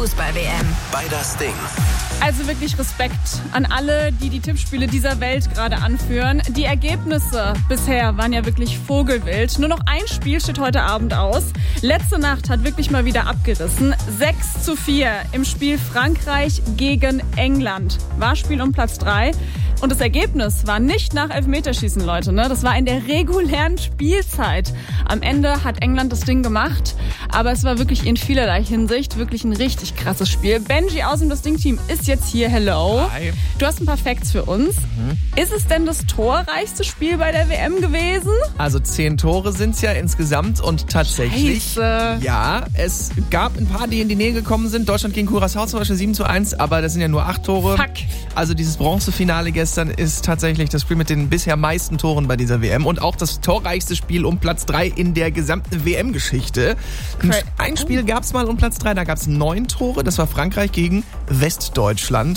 Fußball-WM. Bei das Ding. Also wirklich Respekt an alle, die die Tippspiele dieser Welt gerade anführen. Die Ergebnisse bisher waren ja wirklich vogelwild. Nur noch ein Spiel steht heute Abend aus. Letzte Nacht hat wirklich mal wieder abgerissen. 6:4 im Spiel Frankreich gegen England. War Spiel um Platz 3. Und das Ergebnis war nicht nach Elfmeterschießen, Leute. Ne? Das war in der regulären Spielzeit. Am Ende hat England das Ding gemacht. Aber es war wirklich in vielerlei Hinsicht wirklich ein richtig krasses Spiel. Benji aus dem Das Ding-Team ist jetzt hier. Hello. Hi. Du hast ein paar Facts für uns. Ist es denn das torreichste Spiel bei der WM gewesen? Also 10 Tore sind es ja insgesamt und tatsächlich, Scheiße. ja, es gab ein paar, die in die Nähe gekommen sind. Deutschland gegen Curaçao zum Beispiel 7:1, aber das sind ja nur 8 Tore. Fuck. Also dieses Bronzefinale gestern ist tatsächlich das Spiel mit den bisher meisten Toren bei dieser WM und auch das torreichste Spiel um Platz 3 in der gesamten WM-Geschichte. Ein Spiel gab es mal um Platz 3, da gab es 9 Tore, das war Frankreich gegen Westdeutschland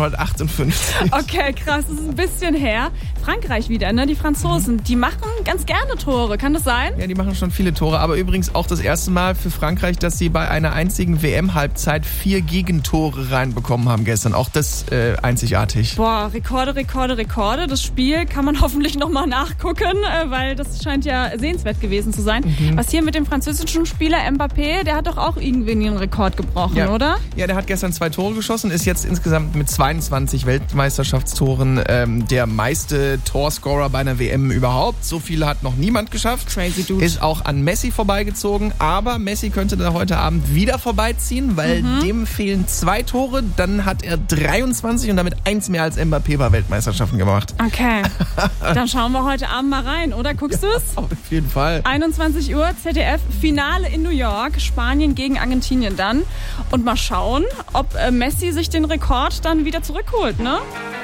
1958. Okay, krass, das ist ein bisschen her. Frankreich wieder, ne? Die Franzosen, die machen ganz gerne Tore, kann das sein? Ja, die machen schon viele Tore, aber übrigens auch das erste Mal für Frankreich, dass sie bei einer einzigen WM-Halbzeit 4 Gegentore reinbekommen haben gestern. Auch das einzigartig. Boah, Rekorde. Das Spiel kann man hoffentlich nochmal nachgucken, weil das scheint ja sehenswert gewesen zu sein. Was hier mit dem französischen Spieler Mbappé, der hat doch auch irgendwie einen Rekord gebrochen, Ja. oder? Ja, der hat gestern 2 Tore geschossen, ist jetzt insgesamt mit 22 Weltmeisterschaftstoren der meiste Torscorer bei einer WM überhaupt. So viele hat noch niemand geschafft. Crazy Dude. Ist auch an Messi vorbeigezogen, aber Messi könnte da heute Abend wieder vorbeiziehen, weil dem fehlen 2 Tore. Dann hat er 23 und damit 1 mehr als Mbappé bei Weltmeisterschaften gemacht. Okay, dann schauen wir heute Abend mal rein, oder? Guckst du es? Auf jeden Fall. 21 Uhr, ZDF, Finale in New York, Spanien gegen Argentinien dann. Und mal schauen, ob Messi sich den Rekord dann wieder zurückholt, ne?